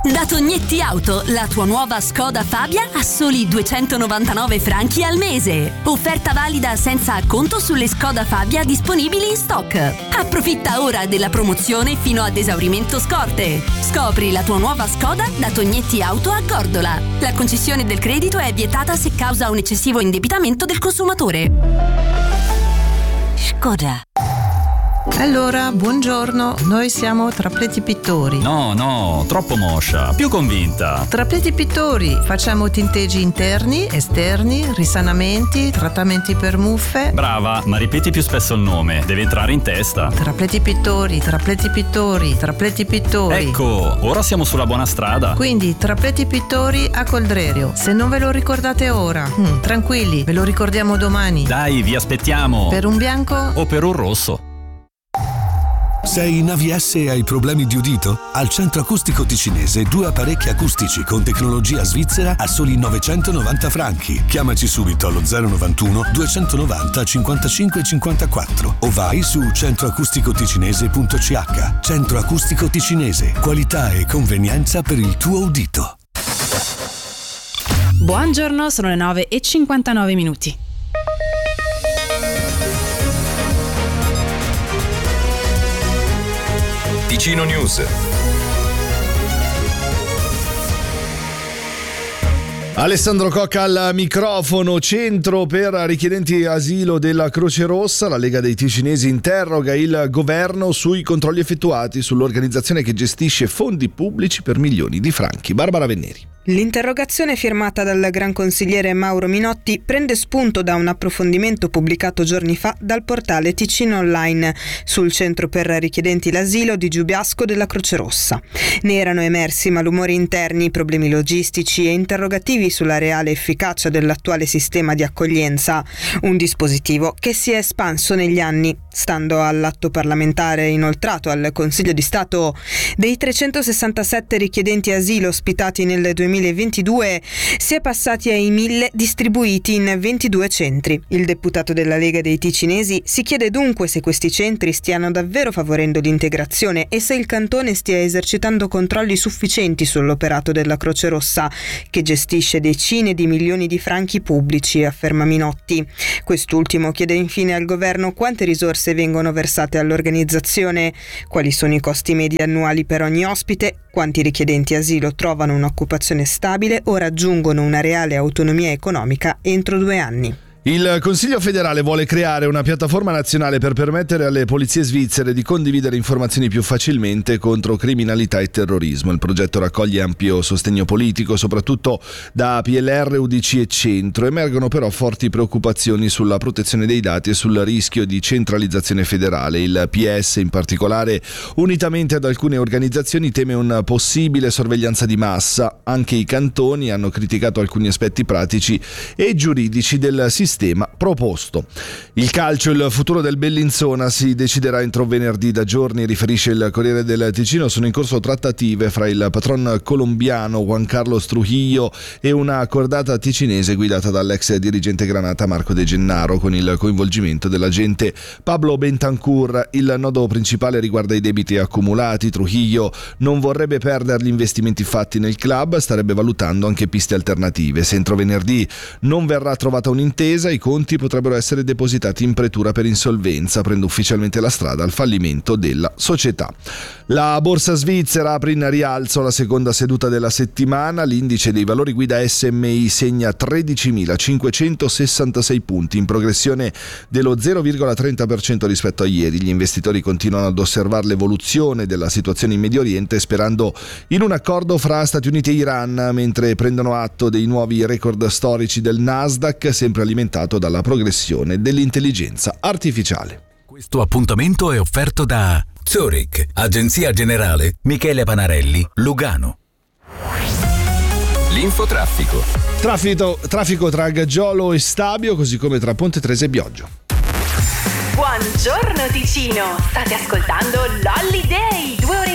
Da Tognetti Auto, la tua nuova Skoda Fabia a soli 299 franchi al mese. Offerta valida senza acconto sulle Skoda Fabia disponibili in stock. Approfitta ora della promozione fino ad esaurimento scorte. Scopri la tua nuova Skoda da Tognetti Auto a Gordola. La concessione del credito è vietata se causa un eccessivo indebitamento del consumatore. Skoda. Allora, buongiorno, noi siamo Trappleti Pittori. No, troppo moscia, più convinta. Trappleti Pittori, facciamo tinteggi interni, esterni, risanamenti, trattamenti per muffe. Brava, ma ripeti più spesso il nome, deve entrare in testa. Trappleti Pittori, Trappleti Pittori, Trappleti Pittori. Ecco, ora siamo sulla buona strada. Quindi Trappleti Pittori a Coldrerio. Se non ve lo ricordate ora, tranquilli, ve lo ricordiamo domani. Dai, vi aspettiamo. Per un bianco o per un rosso. Sei in AVS e hai problemi di udito? Al Centro Acustico Ticinese 2 apparecchi acustici con tecnologia svizzera a soli 990 franchi. Chiamaci subito allo 091 290 55 54 o vai su centroacusticoticinese.ch. Centro Acustico Ticinese, qualità e convenienza per il tuo udito. Buongiorno, sono le 9:59. Ticino News. Alessandro Cocca al microfono. Centro per richiedenti asilo della Croce Rossa. La Lega dei Ticinesi interroga il governo sui controlli effettuati sull'organizzazione che gestisce fondi pubblici per milioni di franchi. Barbara Venneri. L'interrogazione firmata dal Gran Consigliere Mauro Minotti prende spunto da un approfondimento pubblicato giorni fa dal portale Ticino Online sul centro per richiedenti l'asilo di Giubiasco della Croce Rossa. Ne erano emersi malumori interni, problemi logistici e interrogativi sulla reale efficacia dell'attuale sistema di accoglienza, un dispositivo che si è espanso negli anni. Stando all'atto parlamentare inoltrato al Consiglio di Stato, dei 367 richiedenti asilo ospitati nel 2022 si è passati ai 1000 distribuiti in 22 centri. Il deputato della Lega dei Ticinesi si chiede dunque se questi centri stiano davvero favorendo l'integrazione e se il cantone stia esercitando controlli sufficienti sull'operato della Croce Rossa, che gestisce decine di milioni di franchi pubblici, afferma Minotti. Quest'ultimo chiede infine al governo quante risorse vengono versate all'organizzazione, quali sono i costi medi annuali per ogni ospite, quanti richiedenti asilo trovano un'occupazione stabile o raggiungono una reale autonomia economica entro 2 anni. Il Consiglio federale vuole creare una piattaforma nazionale per permettere alle polizie svizzere di condividere informazioni più facilmente contro criminalità e terrorismo. Il progetto raccoglie ampio sostegno politico, soprattutto da PLR, UDC e Centro. Emergono però forti preoccupazioni sulla protezione dei dati e sul rischio di centralizzazione federale. Il PS, in particolare, unitamente ad alcune organizzazioni, teme una possibile sorveglianza di massa. Anche i cantoni hanno criticato alcuni aspetti pratici e giuridici del sistema proposto. Il calcio, il futuro del Bellinzona si deciderà entro venerdì. Da giorni, riferisce il Corriere del Ticino, sono in corso trattative fra il patron colombiano Juan Carlos Trujillo e una cordata ticinese guidata dall'ex dirigente granata Marco De Gennaro, con il coinvolgimento dell'agente Pablo Bentancur. Il nodo principale riguarda i debiti accumulati. Trujillo non vorrebbe perdere gli investimenti fatti nel club, starebbe valutando anche piste alternative. Se entro venerdì non verrà trovata un'intesa, i conti potrebbero essere depositati in pretura per insolvenza, aprendo ufficialmente la strada al fallimento della società. La borsa svizzera apre in rialzo la seconda seduta della settimana. L'indice dei valori guida SMI segna 13.566 punti, in progressione dello 0,30% rispetto a ieri. Gli investitori continuano ad osservare l'evoluzione della situazione in Medio Oriente, sperando in un accordo fra Stati Uniti e Iran, mentre prendono atto dei nuovi record storici del Nasdaq, sempre alimentato dalla progressione dell'intelligenza artificiale. Questo appuntamento è offerto da Zurich, Agenzia Generale Michele Panarelli, Lugano. L'infotraffico. Traffico tra Gaggiolo e Stabio, così come tra Ponte Trese e Bioggio. Buongiorno Ticino, state ascoltando l'Holiday.